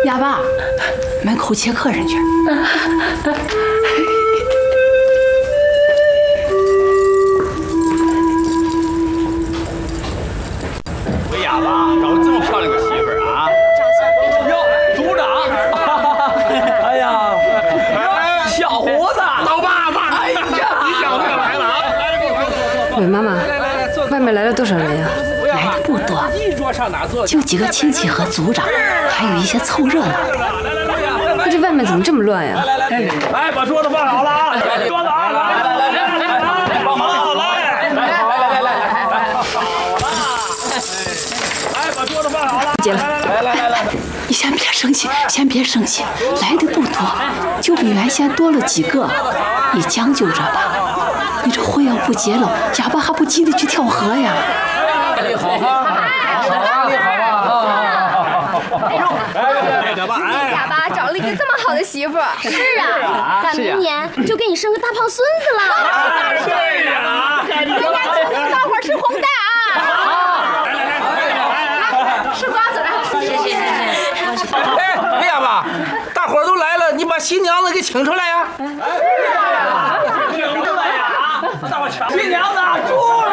哑巴，门口接客人去。 喂，哑巴，找这么漂亮个媳妇儿啊？哟，组长！哎呀，小胡子，老爸爸！哎呀，你小子可来了啊！ 喂，妈妈，外面来了多少人呀？ 来的不多，就几个亲戚和组长，还有一些凑热闹。 那这外面怎么这么乱呀？ 来，把桌子放好了啊！桌子啊，来，帮忙，来，把桌子放好了。 姐了， 来，你先别生气，先别生气，来的不多，就比原先多了几个，你将就着吧。你这婚要不结了，哑巴还不急着去跳河呀？ 你好啊，你好啊！ 哑巴找了一个这么好的媳妇儿，是啊，咱明年就给你生个大胖孙子了。 对呀， 人家请大伙儿吃红蛋啊！来，吃瓜子来，谢谢。 哎哑巴，大伙儿都来了，你把新娘子给请出来呀！ 新娘子出来！